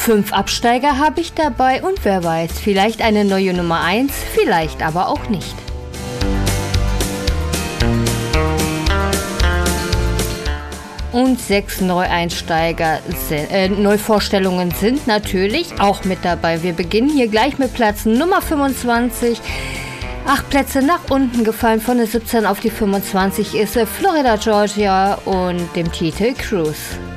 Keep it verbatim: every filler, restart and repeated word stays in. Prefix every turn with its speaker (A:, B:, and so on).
A: Fünf Absteiger habe ich dabei und wer weiß, vielleicht eine neue Nummer eins, vielleicht aber auch nicht. Und sechs Neueinsteiger, sind, äh, Neuvorstellungen sind natürlich auch mit dabei. Wir beginnen hier gleich mit Platz Nummer fünfundzwanzig. Acht Plätze nach unten gefallen, von der siebzehn auf die fünfundzwanzig ist Florida Georgia und dem Titel Cruise.